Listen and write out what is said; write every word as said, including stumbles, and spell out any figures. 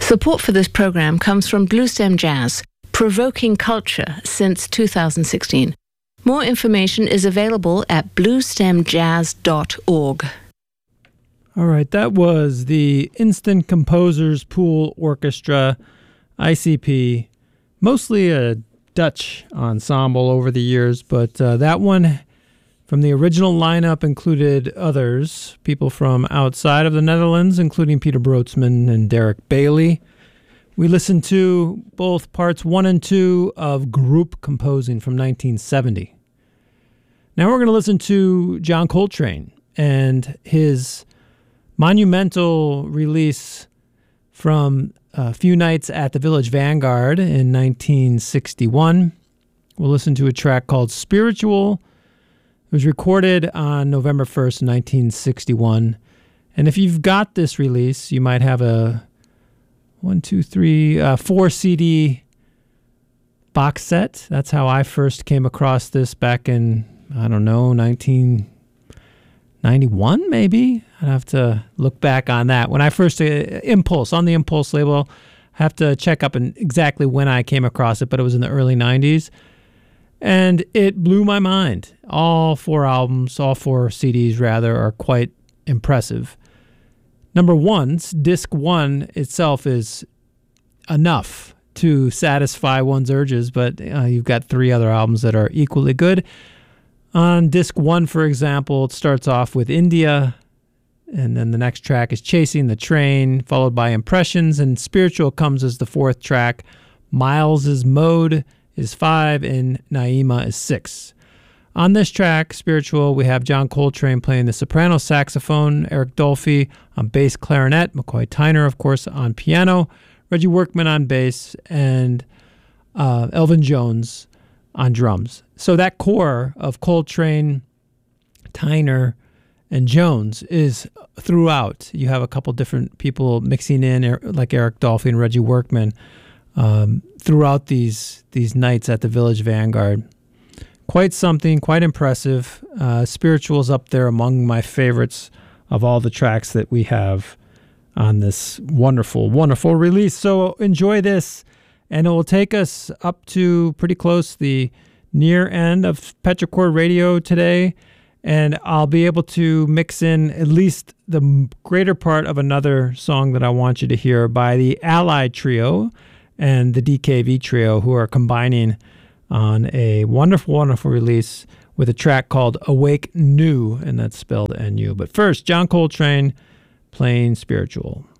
Support for this program comes from Bluestem Jazz, provoking culture since two thousand sixteen. More information is available at bluestem jazz dot org. All right, that was the Instant Composers Pool Orchestra, I C P, mostly a Dutch ensemble over the years, but uh, that one from the original lineup included others, people from outside of the Netherlands, including Peter Brootsman and Derek Bailey. We listened to both parts one and two of Group Composing from nineteen seventy. Now we're going to listen to John Coltrane and his monumental release from a few nights at the Village Vanguard in nineteen sixty-one. We'll listen to a track called Spiritual. It was recorded on November first, nineteen sixty-one. And if you've got this release, you might have a one, two, three, uh, four C D box set. That's how I first came across this back in, I don't know, nineteen ninety-one maybe? I'd have to look back on that. When I first, uh, Impulse, on the Impulse label, I have to check up in exactly when I came across it, but it was in the early nineties. And it blew my mind. All four albums, all four C Ds rather, are quite impressive. Number one, disc one itself is enough to satisfy one's urges, but uh, you've got three other albums that are equally good. On disc one, for example, it starts off with India, and then the next track is Chasing the Train, followed by Impressions, and Spiritual comes as the fourth track. Miles's Mode is five, and Naima is six. On this track, Spiritual, we have John Coltrane playing the soprano saxophone, Eric Dolphy on bass clarinet, McCoy Tyner, of course, on piano, Reggie Workman on bass, and uh, Elvin Jones on drums. So that core of Coltrane, Tyner, and Jones is throughout. You have a couple different people mixing in, like Eric Dolphy and Reggie Workman, um, throughout these these nights at the Village Vanguard. Quite something, quite impressive. Uh, Spiritual's up there among my favorites of all the tracks that we have on this wonderful, wonderful release. So enjoy this, and it will take us up to pretty close the near end of Petrichord Radio today, and I'll be able to mix in at least the greater part of another song that I want you to hear by the Allied Trio and the D K V Trio, who are combining on a wonderful, wonderful release with a track called Awake New, and that's spelled N U. But first, John Coltrane playing Spiritual.